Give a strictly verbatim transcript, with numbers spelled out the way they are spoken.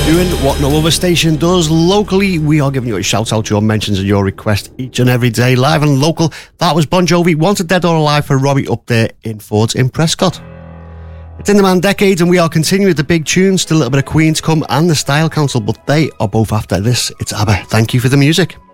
Doing what no other station does locally. We are giving you a shout out to your mentions and your request each and every day, live and local. That was Bon Jovi, Wanted Dead or Alive for Robbie up there in Fords in Prescott. It's In The Man Decades and we are continuing with the big tunes. Still a little bit of Queen to come and the Style Council, but they are both after this. It's ABBA. Thank you for the music.